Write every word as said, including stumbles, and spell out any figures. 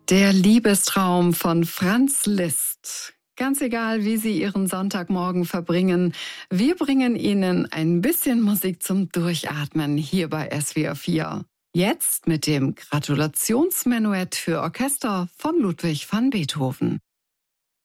Der Liebestraum von Franz Liszt. Ganz egal, wie Sie Ihren Sonntagmorgen verbringen, wir bringen Ihnen ein bisschen Musik zum Durchatmen hier bei S W R vier. Jetzt mit dem Gratulationsmenuett für Orchester von Ludwig van Beethoven.